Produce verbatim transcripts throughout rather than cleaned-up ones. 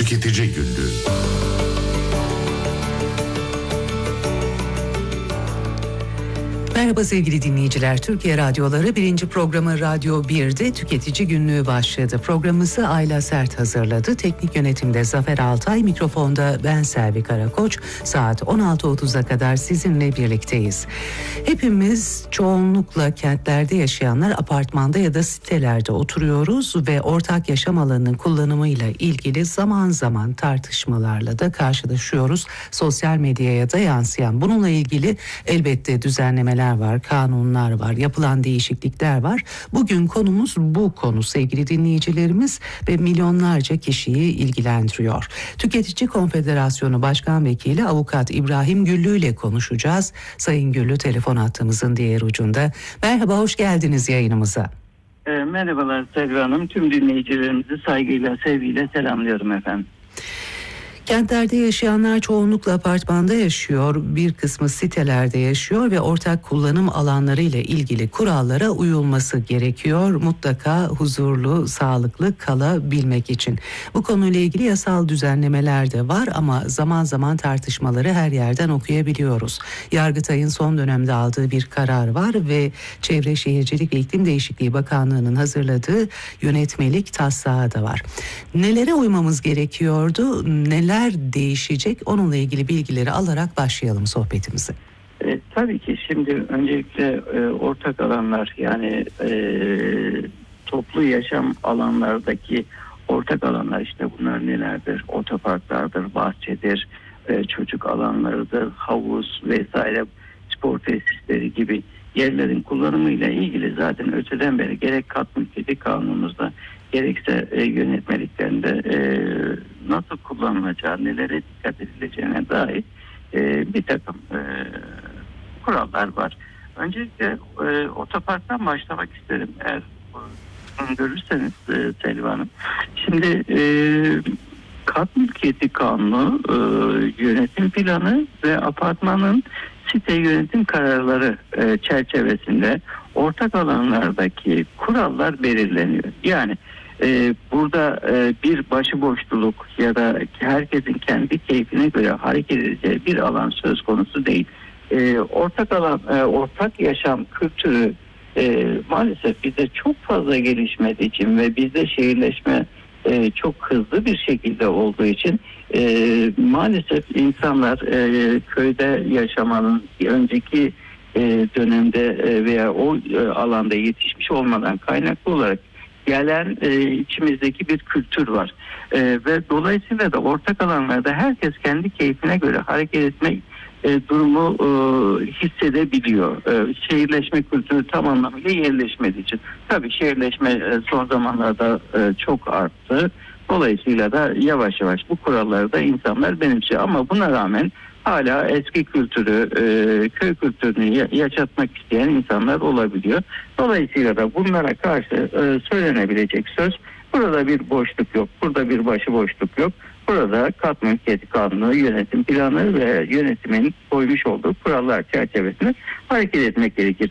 Tüketici Günlüğü. Merhaba sevgili dinleyiciler. Türkiye Radyoları birinci programı Radyo bir'de Tüketici Günlüğü başladı. Programımızı Ayla Sert hazırladı. Teknik yönetimde Zafer Altay, mikrofonda ben Selvi Karakoç. Saat on altı otuza kadar sizinle birlikteyiz. Hepimiz çoğunlukla kentlerde yaşayanlar apartmanda ya da sitelerde oturuyoruz ve ortak yaşam alanının kullanımıyla ilgili zaman zaman tartışmalarla da karşılaşıyoruz. Sosyal medyaya da yansıyan. Bununla ilgili elbette düzenlemeler var, kanunlar var, yapılan değişiklikler var. Bugün konumuz bu konu sevgili dinleyicilerimiz ve milyonlarca kişiyi ilgilendiriyor. Tüketici Konfederasyonu Başkan Vekili Avukat İbrahim Güllü ile konuşacağız. Sayın Güllü telefon hattımızın diğer ucunda. Merhaba, hoş geldiniz yayınımıza. E, merhabalar Selvi Hanım. Tüm dinleyicilerimizi saygıyla, sevgiyle selamlıyorum efendim. Kentlerde yaşayanlar çoğunlukla apartmanda yaşıyor, bir kısmı sitelerde yaşıyor ve ortak kullanım alanları ile ilgili kurallara uyulması gerekiyor. Mutlaka huzurlu, sağlıklı kalabilmek için. Bu konuyla ilgili yasal düzenlemeler de var ama zaman zaman tartışmaları her yerden okuyabiliyoruz. Yargıtay'ın son dönemde aldığı bir karar var ve Çevre Şehircilik ve İklim Değişikliği Bakanlığı'nın hazırladığı yönetmelik taslağı da var. Nelere uymamız gerekiyordu, neler değişecek, onunla ilgili bilgileri alarak başlayalım sohbetimize. E, tabii ki şimdi öncelikle e, ortak alanlar yani e, toplu yaşam alanlardaki ortak alanlar işte bunlar nelerdir? Otoparklardır, bahçedir, e, çocuk alanlarıdır, havuz vesaire, spor tesisleri gibi yerlerin kullanımıyla ilgili zaten öteden beri gerek kat mülkiyeti kanunumuzda gerekse e, yönetmeliklerinde e, nasıl kullanılacağı, nelere dikkat edileceğine dair e, bir takım e, kurallar var. Öncelikle e, otoparktan başlamak isterim eğer bunu görürseniz e, Selvi Hanım. Şimdi e, kat mülkiyeti kanunu, e, yönetim planı ve apartmanın site yönetim kararları e, çerçevesinde ortak alanlardaki kurallar belirleniyor. Yani e, burada e, bir başıboşluluk ya da herkesin kendi keyfine göre hareket edeceği bir alan söz konusu değil. E, ortak alan, e, ortak yaşam kültürü e, maalesef bizde çok fazla gelişmediği için ve bizde şehirleşme e, çok hızlı bir şekilde olduğu için e, maalesef insanlar e, köyde yaşamanın önceki e, dönemde e, veya o e, alanda yetişmiş olmadan kaynaklı olarak gelen e, içimizdeki bir kültür var. E, ve dolayısıyla da ortak alanlarda herkes kendi keyfine göre hareket etmek e, durumu e, hissedebiliyor. E, şehirleşme kültürü tam anlamıyla yerleşmediği için. Tabii şehirleşme e, son zamanlarda e, çok arttı. Dolayısıyla da yavaş yavaş bu kuralları da insanlar benimsiyor. Ama buna rağmen hala eski kültürü, e, köy kültürünü yaşatmak isteyen insanlar olabiliyor. Dolayısıyla da bunlara karşı e, söylenebilecek söz, burada bir boşluk yok, burada bir başıboşluk yok. Burada kat mülkiyeti kanunu, yönetim planı ve yönetimin koymuş olduğu kurallar çerçevesinde hareket etmek gerekir.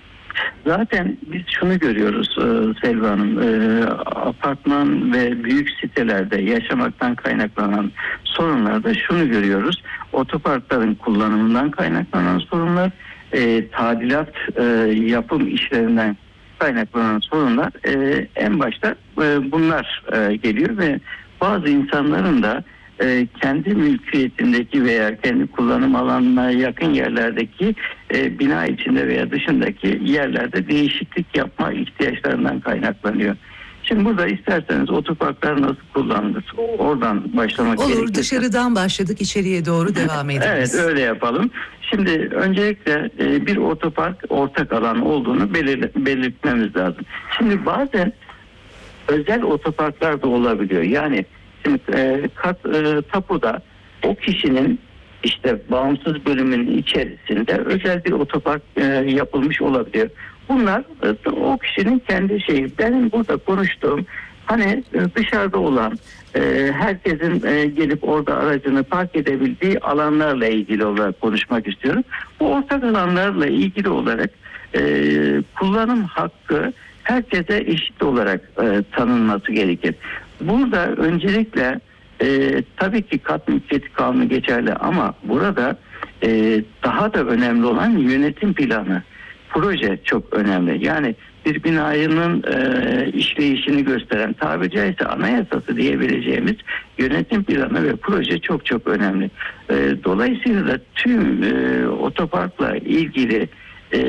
Zaten biz şunu görüyoruz e, Selvi Hanım, e, apartman ve büyük sitelerde yaşamaktan kaynaklanan sorunlarda şunu görüyoruz. Otoparkların kullanımından kaynaklanan sorunlar, e, tadilat e, yapım işlerinden kaynaklanan sorunlar e, en başta e, bunlar e, geliyor ve bazı insanların da e, kendi mülkiyetindeki veya kendi kullanım alanına yakın yerlerdeki e, bina içinde veya dışındaki yerlerde değişiklik yapma ihtiyaçlarından kaynaklanıyor. Şimdi burada isterseniz otoparklar nasıl kullanılır? Oradan başlamak gerekir. Olur, dışarıdan başladık, içeriye doğru devam ederiz. Evet, öyle yapalım. Şimdi öncelikle e, bir otopark ortak alan olduğunu belir- belirtmemiz lazım. Şimdi bazen özel otoparklar da olabiliyor. Yani şimdi e, kat e, tapuda o kişinin işte bağımsız bölümünün içerisinde özel bir otopark e, yapılmış olabiliyor. Bunlar e, o kişinin kendi şeyi. Benim burada konuştuğum hani e, dışarıda olan e, herkesin e, gelip orada aracını park edebildiği alanlarla ilgili olarak konuşmak istiyorum. Bu ortak alanlarla ilgili olarak e, kullanım hakkı herkese eşit olarak e, tanınması gerekir. Burada öncelikle e, tabii ki kat mülkiyeti kanunu geçerli ama burada e, daha da önemli olan yönetim planı, proje çok önemli. Yani bir binanın e, işleyişini gösteren, tabiri caizse anayasası diyebileceğimiz yönetim planı ve proje çok çok önemli. E, dolayısıyla da tüm e, otoparkla ilgili e,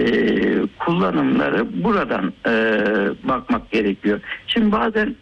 kullanımları buradan e, bakmak gerekiyor. Şimdi bazen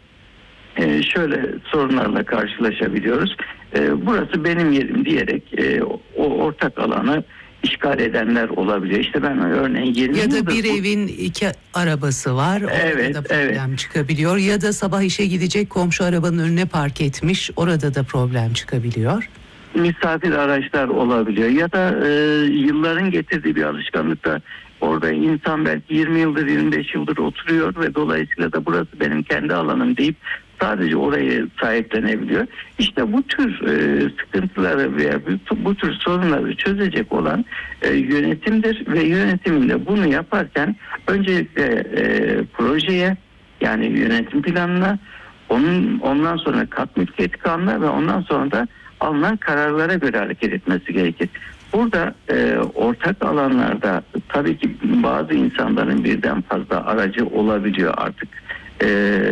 e, şöyle sorunlarla karşılaşabiliyoruz. E, burası benim yerim diyerek e, o ortak alanı işgal edenler olabiliyor. İşte ben örneğin yirmi ya da yıldır bir bu... evin iki arabası var. Orada evet, da problem evet. çıkabiliyor. Ya da sabah işe gidecek, komşu arabanın önüne park etmiş. Orada da problem çıkabiliyor. Misafir araçlar olabiliyor. Ya da e, yılların getirdiği bir alışkanlıkta orada insan belki yirmi yıldır yirmi beş yıldır oturuyor ve dolayısıyla da burası benim kendi alanım deyip sadece orayı sahiplenebiliyor. İşte bu tür e, sıkıntıları veya bu, bu tür sorunları çözecek olan e, yönetimdir ve yönetiminde bunu yaparken öncelikle e, projeye, yani yönetim planına, onun ondan sonra kat mülkiyeti kanununa ve ondan sonra da alınan kararlara göre hareket etmesi gerekir. Burada e, ortak alanlarda tabii ki bazı insanların birden fazla aracı olabiliyor artık. E,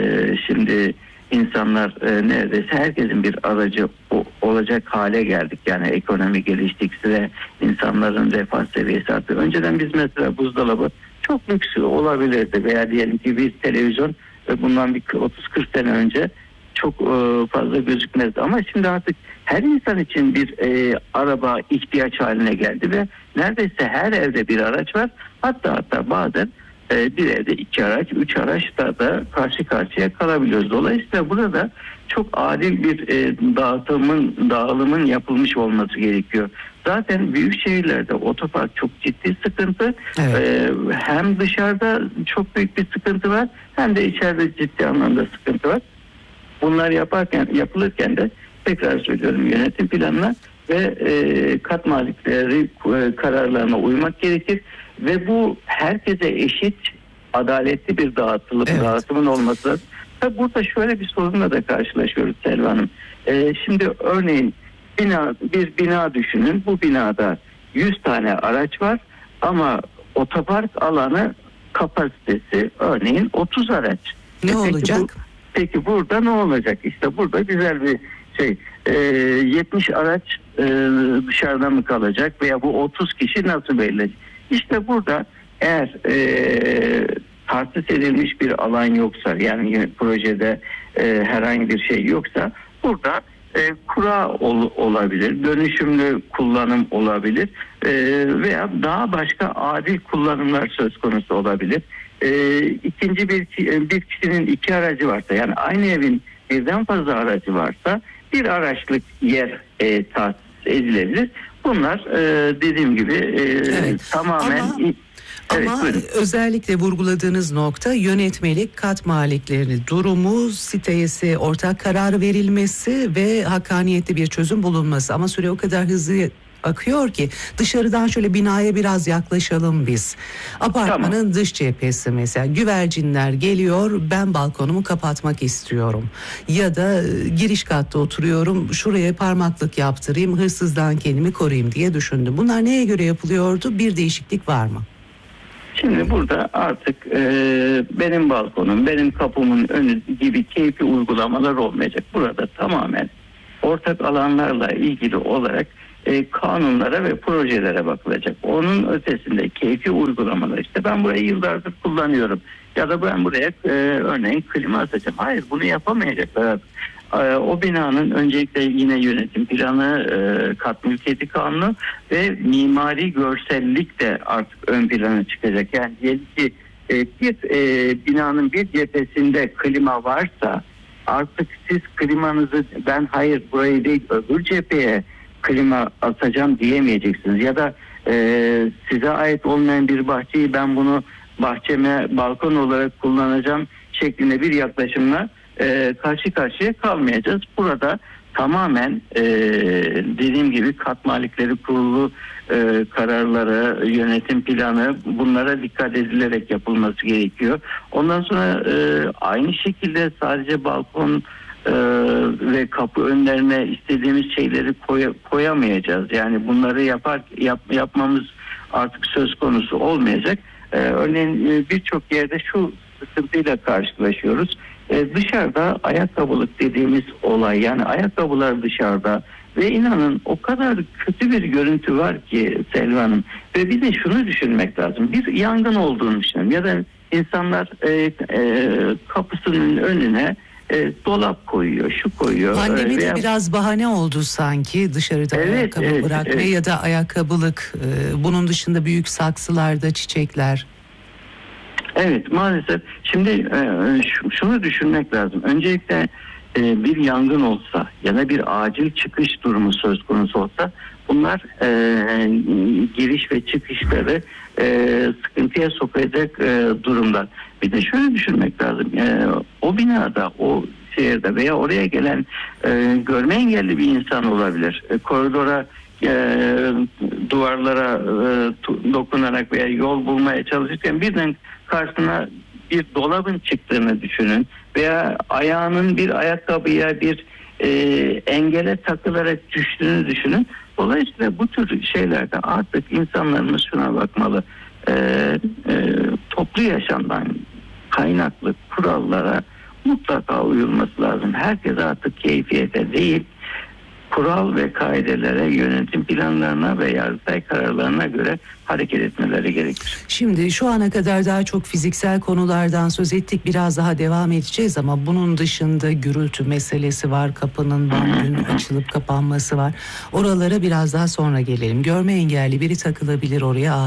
şimdi insanlar e, neredeyse herkesin bir aracı o, olacak hale geldik. Yani ekonomi geliştikçe insanların refah seviyesi artıyor. Önceden biz mesela buzdolabı çok lüks olabilirdi veya diyelim ki bir televizyon e, bundan bir otuz kırk sene önce çok e, fazla gözükmezdi. Ama şimdi artık her insan için bir e, araba ihtiyaç haline geldi ve neredeyse her evde bir araç var. Hatta hatta bazen e, bir evde iki araç, üç araçla da karşı karşıya kalabiliyoruz. Dolayısıyla burada çok adil bir e, dağıtımın, dağılımın yapılmış olması gerekiyor. Zaten büyük şehirlerde otopark çok ciddi sıkıntı. Evet. E, hem dışarıda çok büyük bir sıkıntı var, hem de içeride ciddi anlamda sıkıntı var. Bunlar yaparken yapılırken de tekrar söylüyorum yönetim planına ve e, kat malikleri e, kararlarına uymak gerekir ve bu herkese eşit, adaletli bir dağıtılım, evet. dağıtımın olması lazım. Tabi burada şöyle bir sorunla da karşılaşıyoruz Selva Hanım. E, şimdi örneğin bina, bir bina düşünün, bu binada yüz tane araç var ama otopark alanı kapasitesi örneğin otuz araç. Ne e, olacak? Bu, Peki burada ne olacak? İşte burada güzel bir şey. E, yetmiş araç e, dışarıda mı kalacak veya bu otuz kişi nasıl belirlenecek? İşte burada eğer e, tahsis edilmiş bir alan yoksa, yani projede e, herhangi bir şey yoksa burada e, kura ol, olabilir, dönüşümlü kullanım olabilir e, veya daha başka adil kullanımlar söz konusu olabilir. E, ikinci bir, bir kişinin iki aracı varsa, yani aynı evin birden fazla aracı varsa bir araçlık yer e, tahsis edilebilir. Bunlar e, dediğim gibi e, evet. tamamen... Ama... Evet, Ama buyurun. özellikle vurguladığınız nokta yönetmelik, kat maliklerini durumu, sitesi, ortak karar verilmesi ve hakkaniyetli bir çözüm bulunması. Ama süre o kadar hızlı akıyor ki dışarıdan şöyle binaya biraz yaklaşalım biz. Apartmanın tamam. dış cephesi mesela, güvercinler geliyor, ben balkonumu kapatmak istiyorum. Ya da giriş katta oturuyorum, şuraya parmaklık yaptırayım, hırsızdan kendimi koruyayım diye düşündüm. Bunlar neye göre yapılıyordu? Bir değişiklik var mı? Şimdi burada artık e, benim balkonum, benim kapımın önü gibi keyfi uygulamalar olmayacak. Burada tamamen ortak alanlarla ilgili olarak e, kanunlara ve projelere bakılacak. Onun ötesinde keyfi uygulamalar, işte ben burayı yıllardır kullanıyorum ya da ben buraya e, örneğin klima atacağım. Hayır, bunu yapamayacaklar. O binanın öncelikle yine yönetim planı, kat mülkiyeti kanunu ve mimari görsellik de artık ön plana çıkacak. Yani diyelim ki bir binanın bir cephesinde klima varsa artık siz klimanızı ben hayır burayı değil öbür cepheye klima atacağım diyemeyeceksiniz. Ya da size ait olmayan bir bahçeyi ben bunu bahçeme balkon olarak kullanacağım şeklinde bir yaklaşımla E, karşı karşıya kalmayacağız. Burada tamamen e, dediğim gibi kat malikleri kurulu e, kararları, yönetim planı, bunlara dikkat edilerek yapılması gerekiyor. Ondan sonra e, aynı şekilde sadece balkon e, ve kapı önlerine istediğimiz şeyleri koy, koyamayacağız. Yani bunları yapar yap, yapmamız artık söz konusu olmayacak. E, örneğin e, birçok yerde şu sıkıntıyla karşılaşıyoruz. E, dışarıda ayakkabılık dediğimiz olay, yani ayakkabılar dışarıda ve inanın o kadar kötü bir görüntü var ki Selva Hanım. Ve bir de şunu düşünmek lazım. Bir yangın olduğunu düşünün ya da insanlar e, e, kapısının önüne e, dolap koyuyor, şu koyuyor. Pandemi de veya... biraz bahane oldu sanki dışarıda Evet, ayakkabı evet, bırakmaya evet. ya da ayakkabılık. E, bunun dışında büyük saksılarda çiçekler. Evet, maalesef. Şimdi e, şunu düşünmek lazım. Öncelikle e, bir yangın olsa ya da bir acil çıkış durumu söz konusu olsa bunlar e, giriş ve çıkışları e, sıkıntıya sokacak e, durumlar. Bir de şöyle düşünmek lazım. E, o binada, o şehirde veya oraya gelen e, görme engelli bir insan olabilir. E, koridora e, duvarlara e, dokunarak veya yol bulmaya çalışırken birden karşısına bir dolabın çıktığını düşünün veya ayağının bir ayakkabıya bir e, engele takılarak düştüğünü düşünün. Dolayısıyla bu tür şeylerde artık insanlarımız şuna bakmalı. E, e, toplu yaşamdan kaynaklı kurallara mutlaka uyulması lazım. Herkes artık keyfiyete değil, kural ve kaidelere, yönetim planlarına ve yargıtay kararlarına göre hareket etmeleri gerekir. Şimdi şu ana kadar daha çok fiziksel konulardan söz ettik. Biraz daha devam edeceğiz ama bunun dışında gürültü meselesi var. Kapının bir gün açılıp kapanması var. Oralara biraz daha sonra gelelim. Görme engelli biri takılabilir oraya.